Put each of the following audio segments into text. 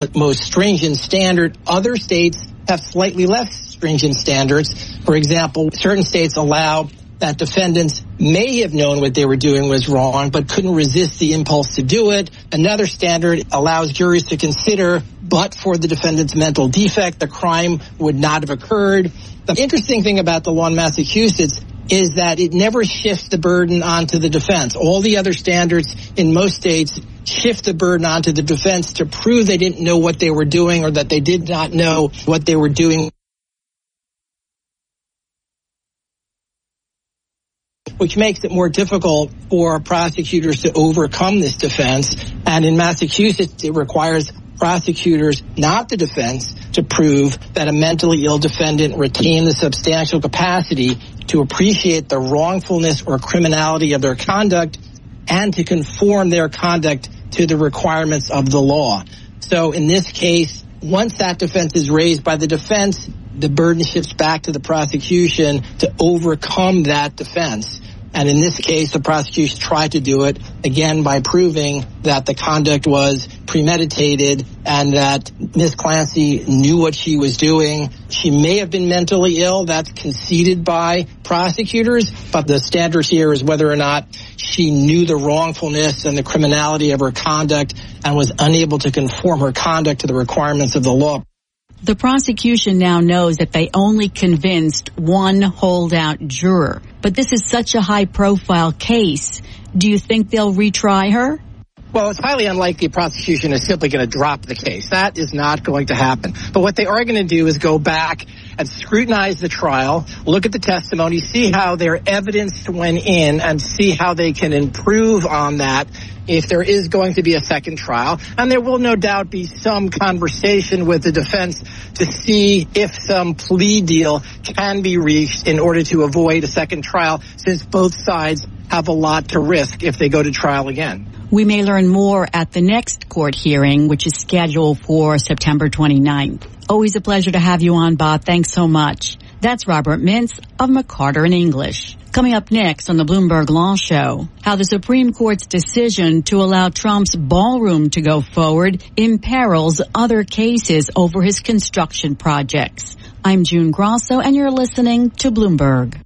most stringent standard. Other states have slightly less stringent standards. For example, certain states allow that defendants may have known what they were doing was wrong, but couldn't resist the impulse to do it. Another standard allows juries to consider, but for the defendant's mental defect, the crime would not have occurred. The interesting thing about the law in Massachusetts is that it never shifts the burden onto the defense. All the other standards in most states shift the burden onto the defense to prove they didn't know what they were doing or that they did not know what they were doing, which makes it more difficult for prosecutors to overcome this defense. And in Massachusetts, it requires prosecutors, not the defense, to prove that a mentally ill defendant retained the substantial capacity to appreciate the wrongfulness or criminality of their conduct and to conform their conduct to the requirements of the law. So in this case, once that defense is raised by the defense, the burden shifts back to the prosecution to overcome that defense. And in this case, the prosecution tried to do it, again, by proving that the conduct was premeditated and that Ms. Clancy knew what she was doing. She may have been mentally ill. That's conceded by prosecutors. But the standard here is whether or not she knew the wrongfulness and the criminality of her conduct and was unable to conform her conduct to the requirements of the law. The prosecution now knows that they only convinced one holdout juror. But this is such a high-profile case. Do you think they'll retry her? Well, it's highly unlikely the prosecution is simply going to drop the case. That is not going to happen. But what they are going to do is go back and scrutinize the trial, look at the testimony, see how their evidence went in, and see how they can improve on that if there is going to be a second trial. And there will no doubt be some conversation with the defense to see if some plea deal can be reached in order to avoid a second trial, since both sides have a lot to risk if they go to trial again. We may learn more at the next court hearing, which is scheduled for September 29th. Always a pleasure to have you on, Bob. Thanks so much. That's Robert Mintz of McCarter and English. Coming up next on the Bloomberg Law Show, how the Supreme Court's decision to allow Trump's ballroom to go forward imperils other cases over his construction projects. I'm June Grosso, and you're listening to Bloomberg.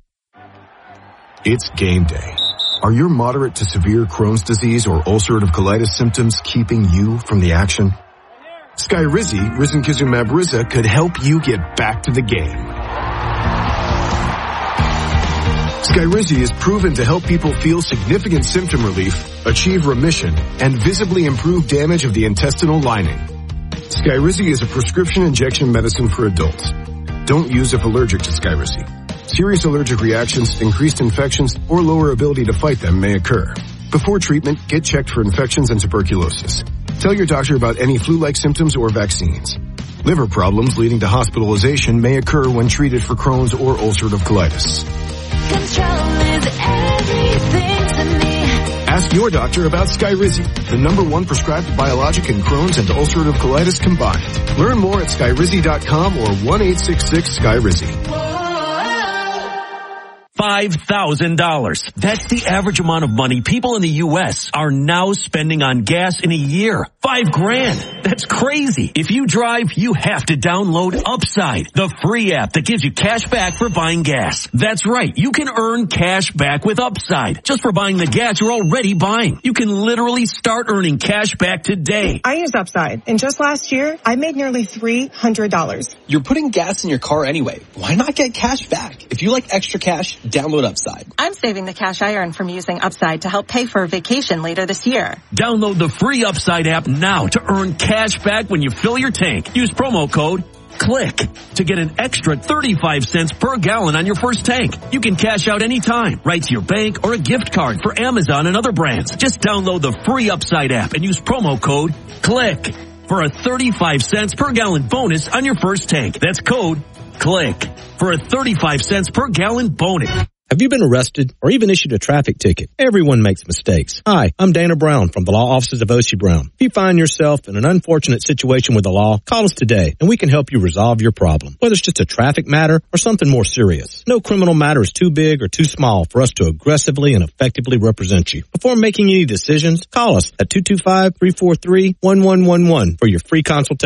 It's game day. Are your moderate to severe Crohn's disease or ulcerative colitis symptoms keeping you from the action? Skyrizi, risankizumab Riza, could help you get back to the game. Skyrizi is proven to help people feel significant symptom relief, achieve remission, and visibly improve damage of the intestinal lining. Skyrizi is a prescription injection medicine for adults. Don't use if allergic to Skyrizi. Serious allergic reactions, increased infections, or lower ability to fight them may occur. Before treatment, get checked for infections and tuberculosis. Tell your doctor about any flu-like symptoms or vaccines. Liver problems leading to hospitalization may occur when treated for Crohn's or ulcerative colitis. Control is everything to me. Ask your doctor about Skyrizi, the #1 prescribed biologic in Crohn's and ulcerative colitis combined. Learn more at skyrizi.com or 1-866-SKYRIZI. $5,000. That's the average amount of money people in the U.S. are now spending on gas in a year. $5,000. That's crazy. If you drive, you have to download Upside, the free app that gives you cash back for buying gas. That's right. You can earn cash back with Upside just for buying the gas you're already buying. You can literally start earning cash back today. I use Upside, and just last year, I made nearly $300. You're putting gas in your car anyway. Why not get cash back? If you like extra cash, download Upside. I'm saving the cash I earn from using Upside to help pay for a vacation later this year. Download the free Upside app now to earn cash back when you fill your tank. Use promo code CLICK to get an extra 35 cents per gallon on your first tank. You can cash out anytime, right to your bank or a gift card for Amazon and other brands. Just download the free Upside app and use promo code CLICK for a 35 cents per gallon bonus on your first tank. That's code CLICK for a 35 cents per gallon bonus. Have you been arrested or even issued a traffic ticket? Everyone makes mistakes. Hi, I'm Dana Brown from the law offices of Oshie Brown. If you find yourself in an unfortunate situation with the law, call us today and we can help you resolve your problem, whether it's just a traffic matter or something more serious. No criminal matter is too big or too small for us to aggressively and effectively represent you. Before making any decisions, call us at 225-343-1111 for your free consultation.